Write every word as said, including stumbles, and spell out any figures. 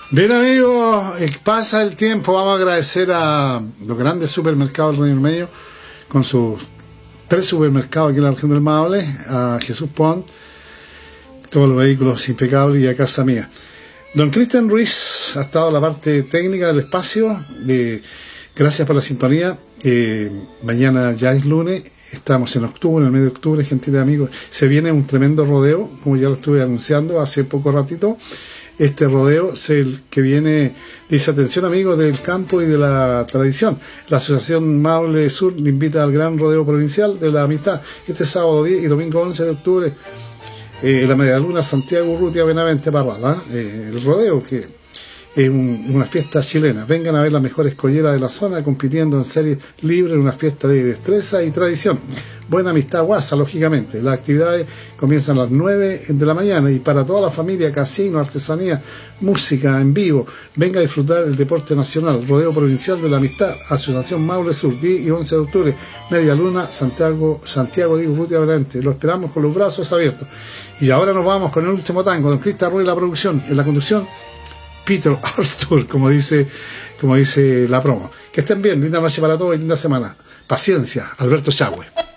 Bien, amigos, eh, pasa el tiempo. Vamos a agradecer a los grandes supermercados del Reino Medio, con sus tres supermercados aquí en la región del Maule, a Jesús Pont, todos los vehículos impecables, y a Casa Mía. Don Cristian Ruiz ha estado en la parte técnica del espacio. Eh, gracias por la sintonía. Eh, mañana ya es lunes, estamos en octubre, en el mes de octubre, gentiles amigos. Se viene un tremendo rodeo, como ya lo estuve anunciando hace poco ratito. Este rodeo es el que viene, dice: atención amigos del campo y de la tradición. La Asociación Maule Sur le invita al gran rodeo provincial de la amistad este sábado diez y domingo once de octubre. Eh, la Medialuna Santiago Urrutia Benavente Parral, ¿eh? El rodeo, que es un, una fiesta chilena. Vengan a ver las mejores colleras de la zona compitiendo en series libres, en una fiesta de destreza y tradición. Buena amistad guasa, lógicamente. Las actividades comienzan a las nueve de la mañana y para toda la familia, casino, artesanía, música en vivo. Venga a disfrutar el deporte nacional, rodeo provincial de la amistad, Asociación Maule Sur, diez y once de octubre, Media Luna, Santiago, Santiago de Urrutia Benavente. Lo esperamos con los brazos abiertos. Y ahora nos vamos con el último tango. Don Cristian Ruiz, la producción, en la conducción, Peter Arthur, como dice, como dice la promo. Que estén bien, linda noche para todos y linda semana. Paciencia, Alberto Chagüe.